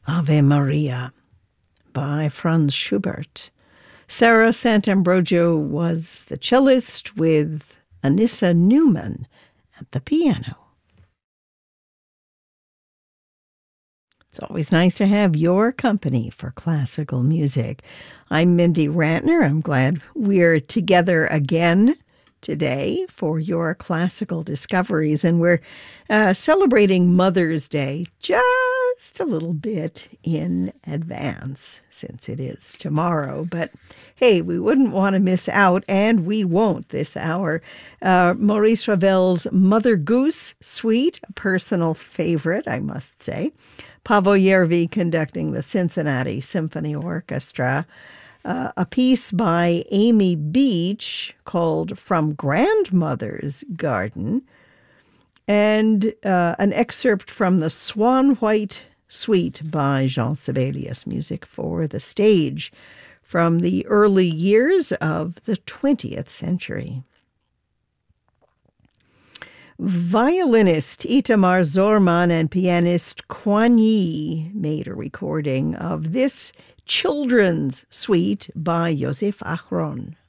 Ave Maria by Franz Schubert. Sarah Sant'Ambrogio was the cellist with Anissa Newman at the piano. It's always nice to have your company for classical music. I'm Mindy Rantner. I'm glad we're together again today for your classical discoveries. And we're celebrating Mother's Day just a little bit in advance since it is tomorrow. But hey, we wouldn't want to miss out, and we won't this hour. Maurice Ravel's Mother Goose Suite, a personal favorite, I must say. Paavo Järvi conducting the Cincinnati Symphony Orchestra. A piece by Amy Beach called From Grandmother's Garden. And an excerpt from the Swan White Suite by Jean Sibelius, music for the stage from the early years of the 20th century. Violinist Itamar Zorman and pianist Kuan Yi made a recording of this children's suite by Joseph Achron.